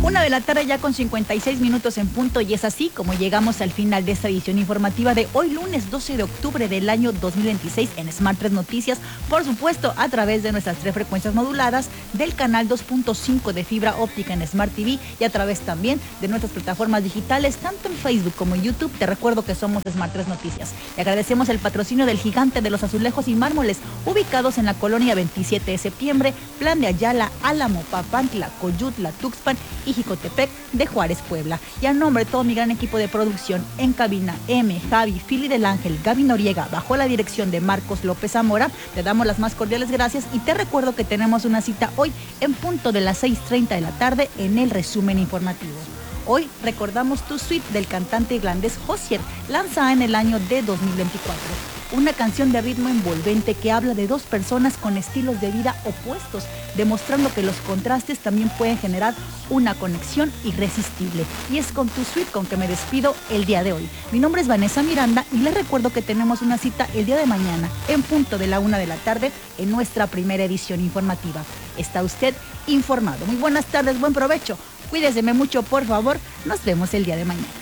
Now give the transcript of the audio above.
1 de la tarde ya con 56 minutos en punto, y es así como llegamos al final de esta edición informativa de hoy lunes 12 de octubre del año 2026 en Smart 3 Noticias, por supuesto a través de nuestras 3 frecuencias moduladas, del canal 2.5 de fibra óptica en Smart TV y a través también de nuestras plataformas digitales, tanto en Facebook como en YouTube. Te recuerdo que somos Smart 3 Noticias y agradecemos el patrocinio del gigante de los azulejos y mármoles, ubicados en la colonia 27 de septiembre, Plan de Ayala, Álamo, Papantla, Coyutla, Tuxpan y Jicotepec de Juárez, Puebla. Y a nombre de todo mi gran equipo de producción, en cabina, Javi, Fili del Ángel, Gaby Noriega, bajo la dirección de Marcos López Zamora, te damos las más cordiales gracias y te recuerdo que tenemos una cita hoy en punto de las 6:30 de la tarde en el resumen informativo. Hoy recordamos Tu Suite del cantante irlandés Hozier, lanzada en el año de 2024. Una canción de ritmo envolvente que habla de dos personas con estilos de vida opuestos, demostrando que los contrastes también pueden generar una conexión irresistible. Y es con Tu Suite con que me despido el día de hoy. Mi nombre es Vanessa Miranda y les recuerdo que tenemos una cita el día de mañana en punto de la 1 de la tarde en nuestra primera edición informativa. Está usted informado. Muy buenas tardes, buen provecho. Cuídeseme mucho, por favor. Nos vemos el día de mañana.